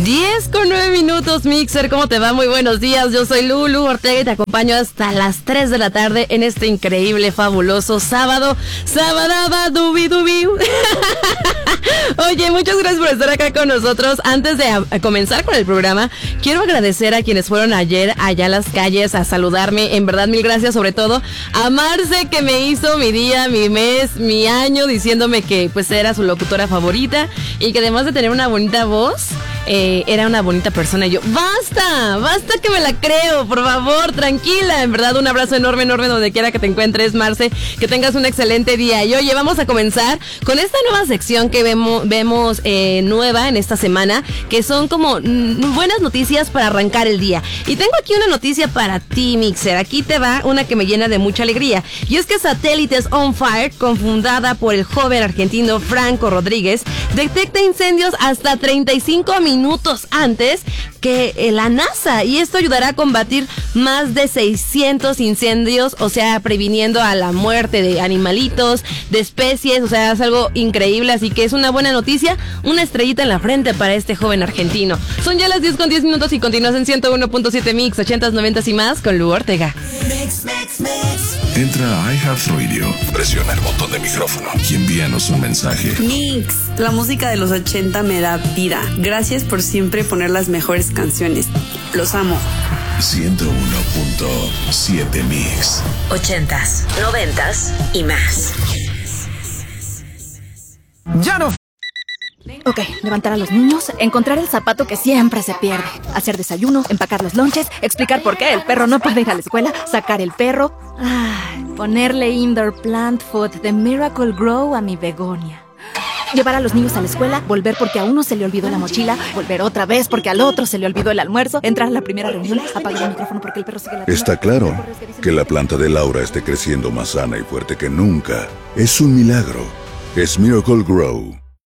10:09, Mixer. ¿Cómo te va? Muy buenos días. Yo soy Lulu Ortega y te acompaño hasta las 3 de la tarde en este increíble, fabuloso sábado. Sabadaba, dubi, dubi. Oye, muchas gracias por estar acá con nosotros. Antes de comenzar con el programa, quiero agradecer a quienes fueron ayer allá a las calles a saludarme. En verdad, mil gracias, sobre todo a Marce, que me hizo mi día, mi mes, mi año, diciéndome que pues era su locutora favorita y que además de tener una bonita voz, era una bonita persona. Y yo, basta que me la creo, por favor, tranquila. En verdad, un abrazo enorme donde quiera que te encuentres, Marce, que tengas un excelente día. Y oye, vamos a comenzar con esta nueva sección que vemos nueva en esta semana, que son como buenas noticias para arrancar el día. Y tengo aquí una noticia para ti, Mixer. Aquí te va una que me llena de mucha alegría. Y es que Satélites On Fire, confundada por el joven argentino Franco Rodríguez, detecta incendios hasta 35 minutos antes que la NASA, y esto ayudará a combatir más de 600 incendios, o sea, previniendo a la muerte de animalitos, de especies, o sea, es algo increíble, así que es una buena noticia, una estrellita en la frente para este joven argentino. Son ya las 10:10 y continúas en 101.7 Mix, 80s, 90s y más con Lu Ortega. Entra a iHeartRadio, presiona el botón de micrófono y envíanos un mensaje. Mix, la música de los 80 me da vida. Gracias por siempre poner las mejores canciones. Los amo. 101.7 Mix. 80s, 90s y más. Ya no. Ok, levantar a los niños, encontrar el zapato que siempre se pierde, hacer desayuno, empacar los lonches, explicar por qué el perro no puede ir a la escuela, sacar el perro, ponerle indoor plant food de Miracle Grow a mi begonia. Llevar a los niños a la escuela, volver porque a uno se le olvidó la mochila, volver otra vez porque al otro se le olvidó el almuerzo, entrar a la primera reunión, apagar el micrófono porque el perro sigue la... Está claro que la planta de Laura esté creciendo más sana y fuerte que nunca. Es un milagro. Es Miracle Grow.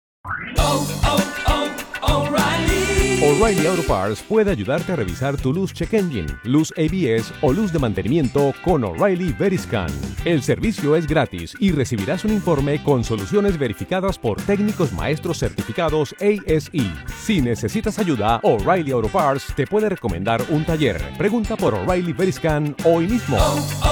O'Reilly Auto Parts puede ayudarte a revisar tu luz check engine, luz ABS o luz de mantenimiento con O'Reilly Veriscan. El servicio es gratis y recibirás un informe con soluciones verificadas por técnicos maestros certificados ASE. Si necesitas ayuda, O'Reilly Auto Parts te puede recomendar un taller. Pregunta por O'Reilly Veriscan hoy mismo.